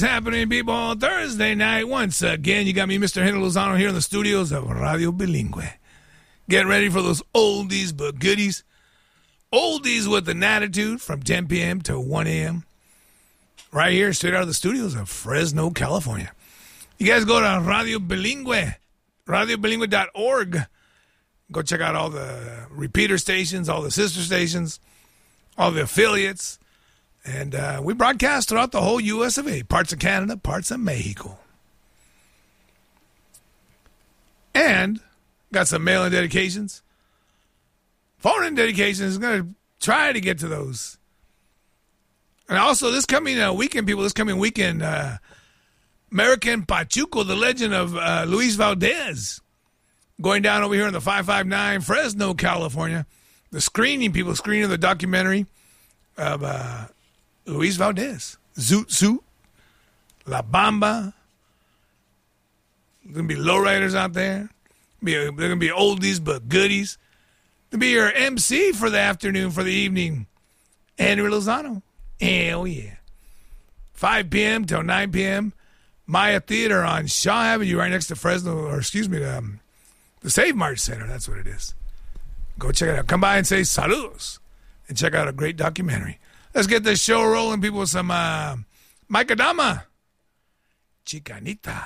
Happening, people. Thursday night, once again, you got me, Mr. Henry Lozano, here in the studios of Radio Bilingüe. Get ready for those oldies but goodies. Oldies with an attitude from 10 p.m. to 1 a.m. Right here, straight out of the studios of Fresno, California. You guys go to Radio Bilingüe, radiobilingüe.org. Go check out all the repeater stations, all the sister stations, all the affiliates. And we broadcast throughout the whole U.S. of A. Parts of Canada, parts of Mexico. And got some mail-in dedications. Phone-in dedications. Going to try to get to those. And also, this coming weekend, people, American Pachuco, the legend of Luis Valdez, going down over here in the 559, Fresno, California. The screening of the documentary of Luis Valdez, Zoot Zoot, La Bamba. There's going to be lowriders out there. They're going to be oldies but goodies. To be your MC for the afternoon, for the evening, Henry Lozano. Hell yeah. 5 p.m. till 9 p.m. Maya Theater on Shaw Avenue, right next to Fresno, or excuse me, the Save Mart Center. That's what it is. Go check it out. Come by and say saludos and check out a great documentary. Let's get this show rolling, people, with some Mike Adama. Chicanita.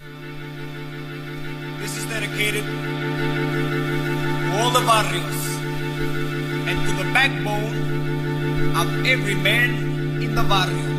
This is dedicated to all the barrios and to the backbone of every man in the barrio.